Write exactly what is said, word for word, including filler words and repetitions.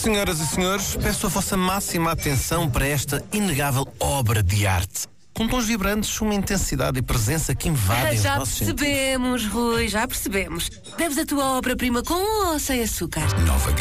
Senhoras e senhores, peço a vossa máxima atenção para esta inegável obra de arte. Com tons vibrantes, uma intensidade e presença que invadem Já os nossos percebemos, Rui, já percebemos. Deves a tua obra-prima com ou sem açúcar? Nova